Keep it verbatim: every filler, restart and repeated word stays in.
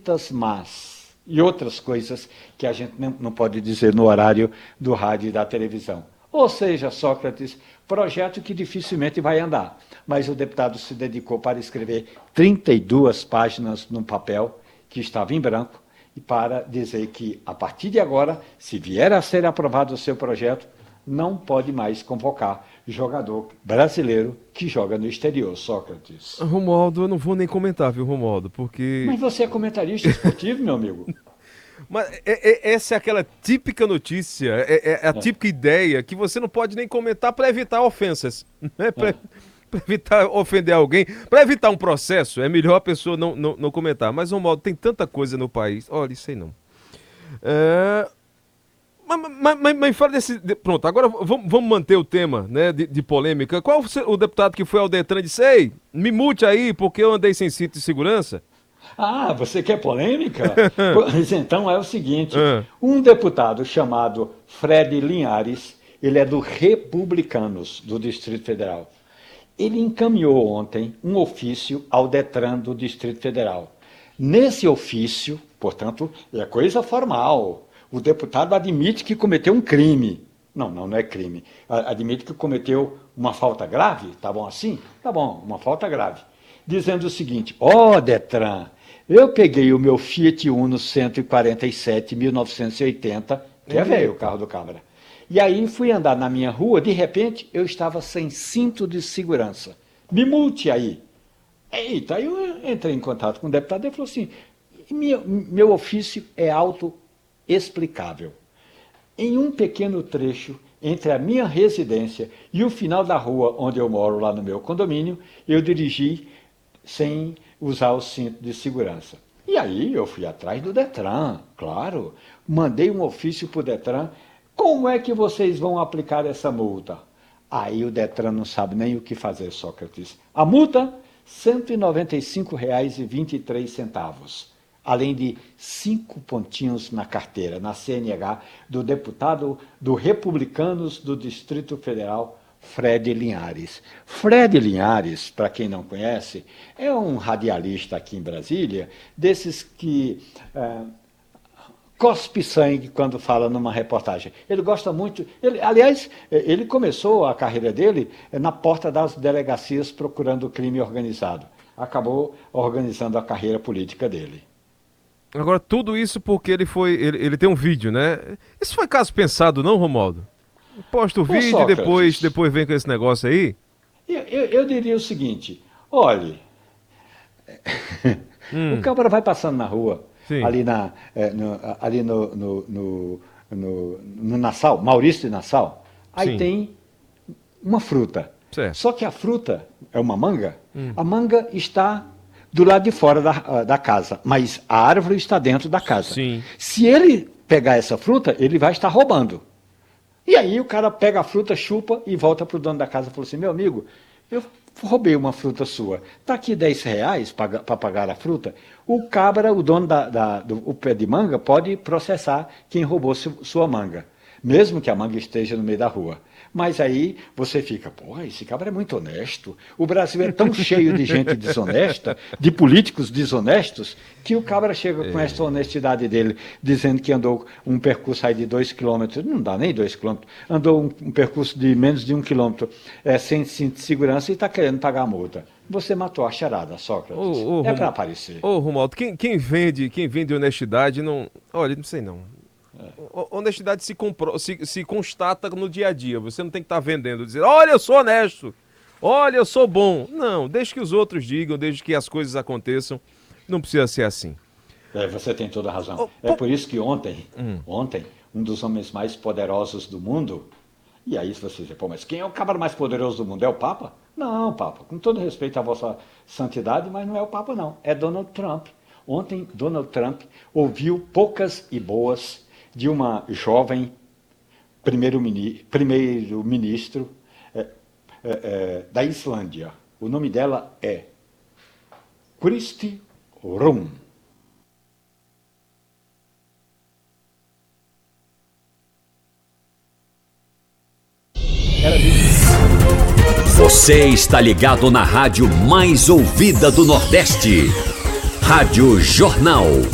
muitas más e outras coisas que a gente não, não pode dizer no horário do rádio e da televisão. Ou seja, Sócrates, projeto que dificilmente vai andar. Mas o deputado se dedicou para escrever trinta e duas páginas num papel que estava em branco e para dizer que, a partir de agora, se vier a ser aprovado o seu projeto, não pode mais convocar jogador brasileiro que joga no exterior, Sócrates. Romualdo, eu não vou nem comentar, viu, Romualdo, porque... Mas você é comentarista esportivo, meu amigo. Mas é, é, essa é aquela típica notícia, é, é a é. típica ideia que você não pode nem comentar para evitar ofensas, né? Para é. evitar ofender alguém, para evitar um processo, é melhor a pessoa não, não, não comentar. Mas, Romualdo, tem tanta coisa no país, olha, isso aí não. É... Mas, mas, mas, mas fala desse... Pronto, agora vamos, vamos manter o tema, né, de, de polêmica. Qual o deputado que foi ao Detran e disse, ei, me multe aí porque eu andei sem cinto de segurança? Ah, você quer polêmica? Pois então é o seguinte, um deputado chamado Fred Linhares, ele é do Republicanos, do Distrito Federal. Ele encaminhou ontem um ofício ao Detran do Distrito Federal. Nesse ofício, portanto, é coisa formal. O deputado admite que cometeu um crime. Não, não, não é crime. Admite que cometeu uma falta grave, tá bom assim? Tá bom, uma falta grave. Dizendo o seguinte, ó oh, Detran, eu peguei o meu Fiat Uno cento e quarenta e sete mil novecentos e oitenta, que é velho o carro do cabra. E aí fui andar na minha rua, de repente eu estava sem cinto de segurança. Me multe aí. Eita, aí eu entrei em contato com o deputado e ele falou assim, meu, meu ofício é autoexplicável. Em um pequeno trecho entre a minha residência e o final da rua onde eu moro, lá no meu condomínio, eu dirigi sem usar o cinto de segurança. E aí eu fui atrás do Detran, claro, mandei um ofício para o Detran, como é que vocês vão aplicar essa multa? Aí o Detran não sabe nem o que fazer, Sócrates. A multa, cento e noventa e cinco reais e vinte e três centavos, além de cinco pontinhos na carteira, na C N H, do deputado do Republicanos do Distrito Federal, Fred Linhares. Fred Linhares, para quem não conhece, é um radialista aqui em Brasília, desses que é, cospe sangue quando fala numa reportagem. Ele gosta muito, ele, aliás, ele começou a carreira dele na porta das delegacias procurando o crime organizado. Acabou organizando a carreira política dele. Agora, tudo isso porque ele foi, ele, ele tem um vídeo, né? Isso foi caso pensado, não, Romualdo? Posta o Ô, vídeo e depois, depois vem com esse negócio aí? Eu, eu, eu diria o seguinte, olhe, hum. o cabra vai passando na rua, Sim. ali, na, é, no, ali no, no, no, no, no Nassau, Maurício de Nassau, aí Sim. tem uma fruta. Certo. Só que a fruta é uma manga, hum. a manga está do lado de fora da, da casa, mas a árvore está dentro da casa. Sim. Se ele pegar essa fruta, ele vai estar roubando. E aí o cara pega a fruta, chupa e volta para o dono da casa e fala assim, meu amigo, eu roubei uma fruta sua, está aqui dez reais para pagar a fruta. O cabra, o dono da, da, do o pé de manga, pode processar quem roubou su, sua manga, mesmo que a manga esteja no meio da rua. Mas aí você fica, porra, esse cabra é muito honesto. O Brasil é tão cheio de gente desonesta, de políticos desonestos, que o cabra chega é. com essa honestidade dele, dizendo que andou um percurso aí de dois quilômetros, não dá nem dois quilômetros, andou um, um percurso de menos de um quilômetro, é, sem cinto de segurança e está querendo pagar a multa. Você matou a charada, Sócrates. Oh, oh, é para aparecer. Ô, oh, Romualdo, quem, quem, vende, quem vende honestidade não... Olha, não sei não. É. Honestidade se, compro, se, se constata no dia a dia. Você não tem que estar tá vendendo, dizer, olha, eu sou honesto, olha, eu sou bom. Não, deixe que os outros digam, desde que as coisas aconteçam. Não precisa ser assim. É, você tem toda a razão. Oh, é por isso que ontem, hum. ontem, um dos homens mais poderosos do mundo, e aí você diz, pô, mas quem é o cabra mais poderoso do mundo? É o Papa? Não, Papa, com todo respeito à vossa santidade, mas não é o Papa não, é Donald Trump. Ontem, Donald Trump ouviu poucas e boas de uma jovem primeiro-ministro primeiro ministro, é, é, é, da Islândia. O nome dela é Kristi Rum. Você está ligado na rádio mais ouvida do Nordeste. Rádio Jornal.